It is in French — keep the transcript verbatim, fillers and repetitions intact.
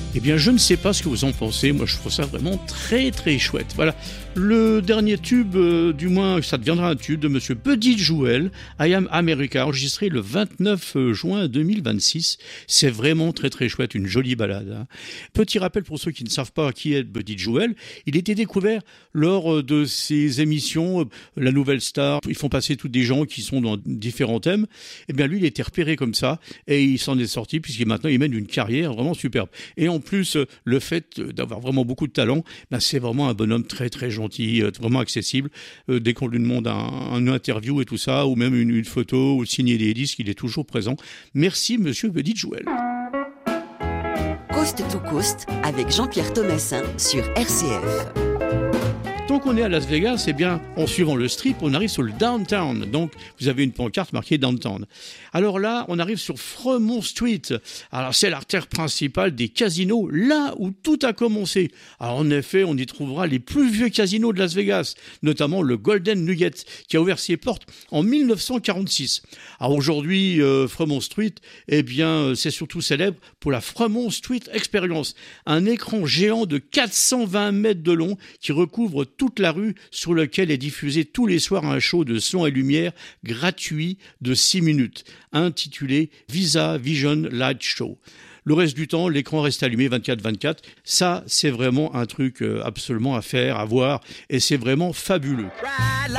Eh bien, je ne sais pas ce que vous en pensez. Moi, je trouve ça vraiment très, très chouette. Voilà. Le dernier tube, euh, du moins, ça deviendra un tube de Monsieur Buddy Jewell, I Am America, enregistré le vingt-neuf juin deux mille vingt-six. C'est vraiment très, très chouette. Une jolie balade. Hein. Petit rappel pour ceux qui ne savent pas qui est Buddy Jewell. Il était découvert lors de ces émissions, euh, La Nouvelle Star. Ils font passer tous des gens qui sont dans différents thèmes. Eh bien, lui, il était repéré comme ça et il s'en est sorti puisqu'il maintenant, il mène une carrière vraiment superbe. Et en plus, le fait d'avoir vraiment beaucoup de talent, ben c'est vraiment un bonhomme très très gentil, vraiment accessible. Euh, dès qu'on lui demande un, un interview et tout ça, ou même une, une photo, ou signer des disques, il est toujours présent. Merci Monsieur Buddy Jewell. Coast to Coast avec Jean-Pierre Thomassin sur R C F. Tant qu'on est à Las Vegas, eh bien, en suivant le strip, on arrive sur le downtown. Donc, vous avez une pancarte marquée downtown. Alors là, on arrive sur Fremont Street. Alors, c'est l'artère principale des casinos, là où tout a commencé. Alors, en effet, on y trouvera les plus vieux casinos de Las Vegas, notamment le Golden Nugget, qui a ouvert ses portes en dix-neuf cent quarante-six. Alors aujourd'hui, euh, Fremont Street, eh bien, c'est surtout célèbre pour la Fremont Street Experience, un écran géant de quatre cent vingt mètres de long qui recouvre toute la rue, sur lequel est diffusé tous les soirs un show de son et lumière gratuit de six minutes, intitulé Visa Vision Light Show. Le reste du temps, l'écran reste allumé vingt-quatre vingt-quatre. Ça, c'est vraiment un truc absolument à faire, à voir, et c'est vraiment fabuleux.